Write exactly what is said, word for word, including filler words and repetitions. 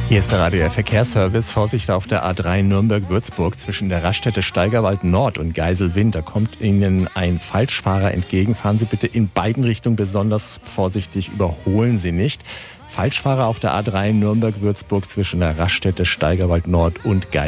Hier ist der Radio R Verkehrsservice. Vorsicht auf der A drei Nürnberg-Würzburg zwischen der Raststätte Steigerwald Nord und Geiselwind. Da kommt Ihnen ein Falschfahrer entgegen. Fahren Sie bitte in beiden Richtungen besonders vorsichtig, überholen Sie nicht. Falschfahrer auf der A drei Nürnberg-Würzburg zwischen der Raststätte Steigerwald Nord und Geiselwind.